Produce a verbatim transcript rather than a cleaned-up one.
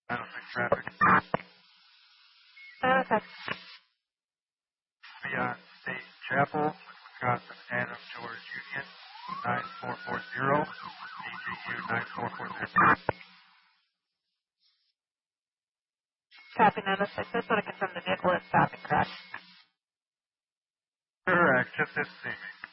nine oh six traffic. nine oh six. Beyond State Chapel, Wisconsin, Adam George Union, nine four four zero, D G U nine four four zero. Copy nine oh six. I just want to confirm the vehicle is stopping, correct? Correct, just this thing.